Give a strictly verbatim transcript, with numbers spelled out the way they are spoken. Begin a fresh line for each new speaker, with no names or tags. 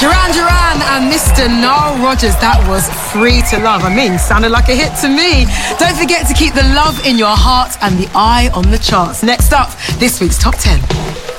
Duran Duran and Mister Nile Rodgers, that was Free to Love. I mean, sounded like a hit to me. Don't forget to keep the love in your heart and the eye on the charts. Next up, this week's Top ten.